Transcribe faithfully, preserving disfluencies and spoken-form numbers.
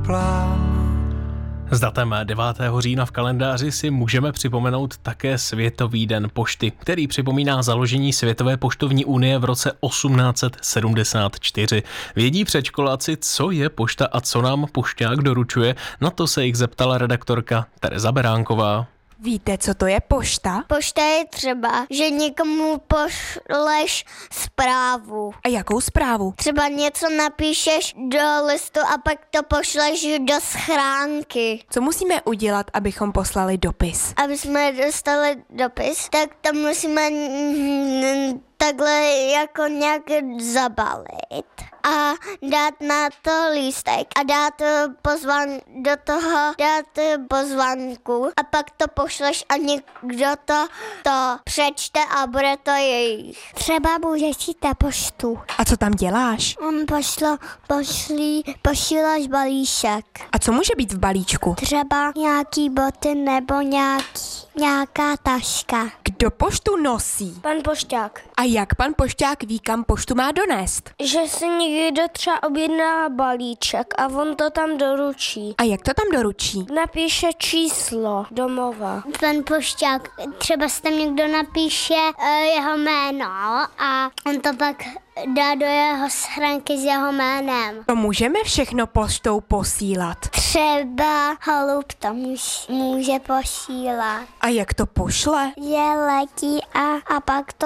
plán. S datem devátého října v kalendáři si můžeme připomenout také Světový den pošty, který připomíná založení Světové poštovní unie v roce osmnáct set sedmdesát čtyři. Vědí předškoláci, co je pošta a co nám pošťák doručuje? Na to se jich zeptala redaktorka Tereza Beránková. Víte, co to je pošta? Pošta je třeba, že někomu pošleš zprávu. A jakou zprávu? Třeba něco napíšeš do listu a pak to pošleš do schránky. Co musíme udělat, abychom poslali dopis? Aby jsme dostali dopis, tak to musíme takhle jako nějak zabalit a dát na to lístek a dát pozvan do toho, dát pozvánku a pak to pošleš a někdo to, to přečte a bude to jejich. Třeba můžeš jít na poštu. A co tam děláš? On pošlo, pošlí, pošíláš balíšek. A co může být v balíčku? Třeba nějaký boty nebo nějaký, nějaká taška. Kdo poštu nosí? Pan pošťák. A jak pan pošťák ví, kam poštu má donést? Že si někdo třeba objedná balíček a on to tam doručí. A jak to tam doručí? Napíše číslo domova. Pan pošťák, třeba si tam někdo napíše uh, jeho jméno a on to pak dá do jeho schránky s jeho jménem. To můžeme všechno poštou posílat. Třeba holub to můž, může posílat. A jak to pošle? Že letí a, a pak to